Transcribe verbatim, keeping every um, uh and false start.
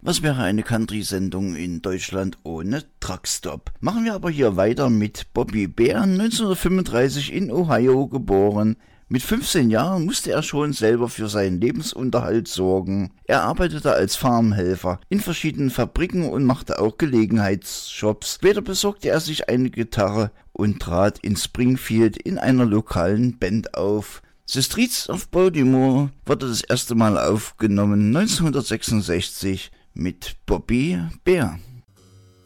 Was wäre eine Country-Sendung in Deutschland ohne Truckstop? Machen wir aber hier weiter mit Bobby Bare, neunzehnhundertfünfunddreißig in Ohio geboren. Mit fünfzehn Jahren musste er schon selber für seinen Lebensunterhalt sorgen. Er arbeitete als Farmhelfer in verschiedenen Fabriken und machte auch Gelegenheitsjobs. Später besorgte er sich eine Gitarre und trat in Springfield in einer lokalen Band auf. The Streets of Baltimore wurde das erste Mal aufgenommen neunzehnhundertsechsundsechzig mit Bobby Bare.